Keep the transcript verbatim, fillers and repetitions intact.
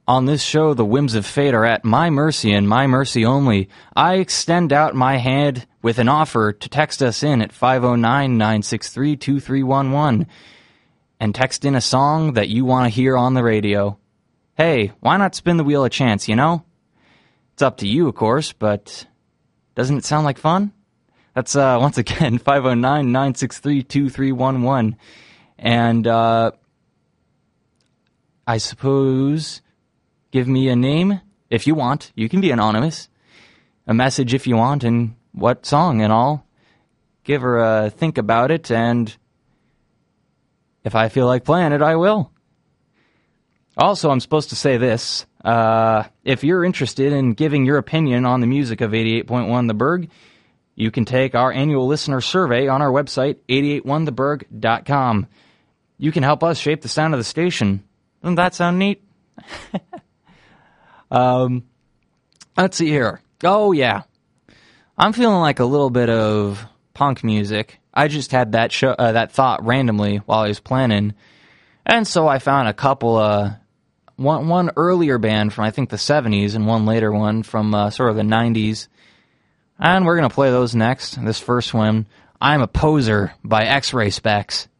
On this show, the whims of fate are at my mercy and my mercy only. I extend out my hand with an offer to text us in at five oh nine, nine six three, two three one one and text in a song that you want to hear on the radio. Hey, why not spin the wheel of chance, you know? It's up to you, of course, but doesn't it sound like fun? That's, uh, once again, five oh nine, nine six three, two three one one. And, uh, I suppose... give me a name if you want. You can be anonymous. A message if you want, and what song and all. Give her a think about it, and if I feel like playing it, I will. Also, I'm supposed to say this. Uh, if you're interested in giving your opinion on the music of eighty-eight point one The Berg, you can take our annual listener survey on our website, eighty-eight one the berg dot com. You can help us shape the sound of the station. Doesn't that sound neat? Um, let's see here. Oh, yeah. I'm feeling like a little bit of punk music. I just had that show, uh, that thought randomly while I was planning. And so I found a couple, uh, one, one earlier band from, I think, the seventies and one later one from uh, sort of the nineties. And we're going to play those next. This first one, I'm a Poser by X-Ray Specs.